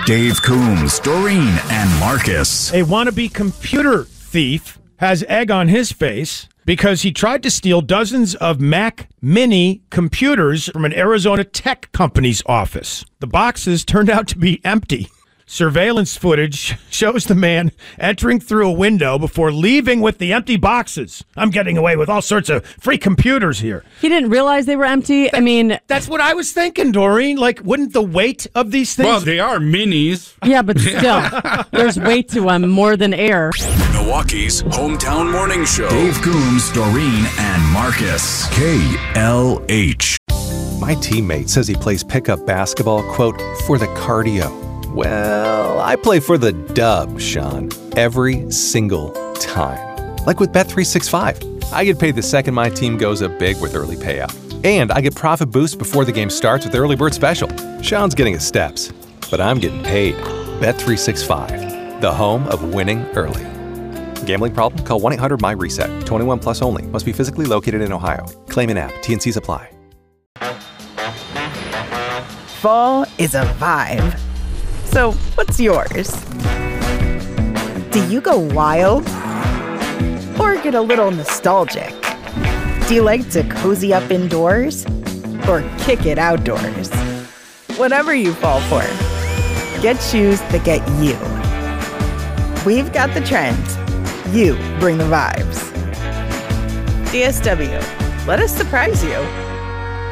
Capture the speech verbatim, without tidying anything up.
Dave Coombs, Doreen, and Marcus. A wannabe computer thief has egg on his face because he tried to steal dozens of Mac Mini computers from an Arizona tech company's office. The boxes turned out to be empty. Surveillance footage shows the man entering through a window before leaving with the empty boxes. I'm getting away with all sorts of free computers here. He didn't realize they were empty. I mean... That's what I was thinking, Doreen. Like, wouldn't the weight of these things... Well, they are minis. Yeah, but still, there's weight to them more than air. Milwaukee's hometown morning show. Dave Coombs, Doreen, and Marcus. K L H. My teammate says he plays pickup basketball, quote, for the cardio. Well, I play for the dub, Sean, every single time. Like with Bet three sixty-five. I get paid the second my team goes up big with early payout. And I get profit boosts before the game starts with Early Bird Special. Sean's getting his steps, but I'm getting paid. Bet three sixty-five, the home of winning early. Gambling problem? Call one eight hundred my reset. twenty-one plus only. Must be physically located in Ohio. Claim in app. T N Cs apply. Fall is a vibe. So, what's yours? Do you go wild? Or get a little nostalgic? Do you like to cozy up indoors? Or kick it outdoors? Whatever you fall for, get shoes that get you. We've got the trends. You bring the vibes. D S W, let us surprise you.